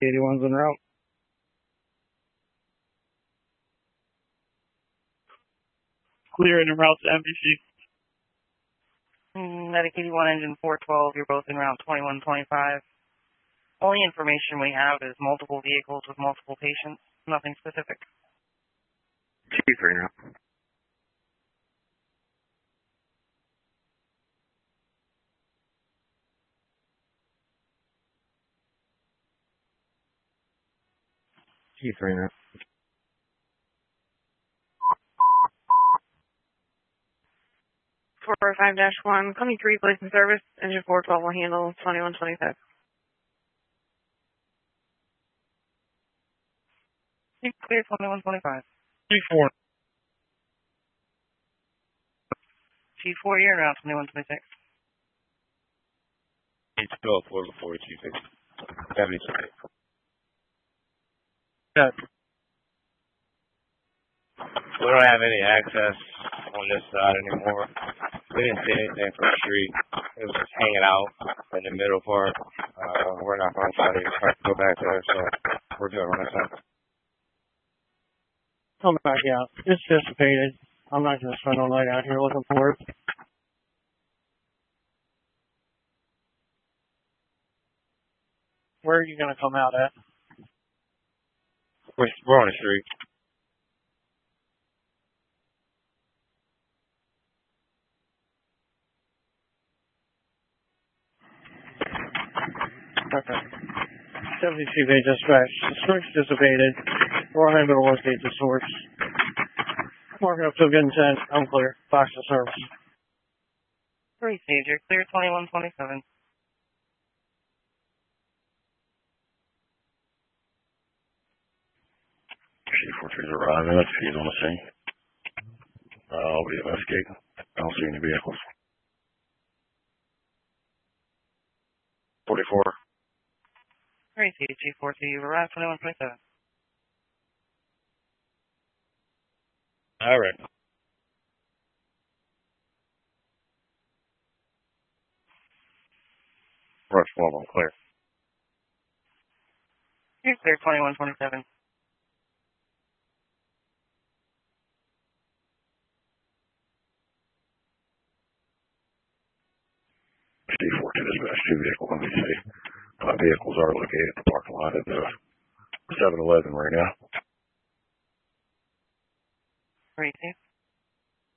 81's en route. Clear en route to MVC. Medic 81, engine 412, you're both en route 2125. Only information we have is multiple vehicles with multiple patients, nothing specific. Chief right now. Chief right now. 405-1, coming 3, place in service. Engine 412 will handle 2125. Clear 2125. G4. G4, you're around 2126. H12, 4 Chief 76. Yeah. We don't have any access on this side anymore. We didn't see anything from the street. It was just hanging out in the middle part. We're not going to try to go back there, so we're good on that side. Come back out. It's dissipated. I'm not going to spend all night out here looking for it. Where are you going to come out at? We're on the street. Okay. 72 Bay dispatch. The source dissipated. We're unable to locate the source. Marking up to a good intent. I'm clear. Box to service. 3 Stager, clear 2127. C-43's arriving. He's on the scene. I'll be investigating. I don't see any vehicles. 44. 3 G4, you've arrived 2127. All right. Rush 12, I'm clear. You're clear 2127. C-42 dispatch, 2 vehicles, let me see. 5 vehicles are located at the parking lot at the 7-Eleven right now. 3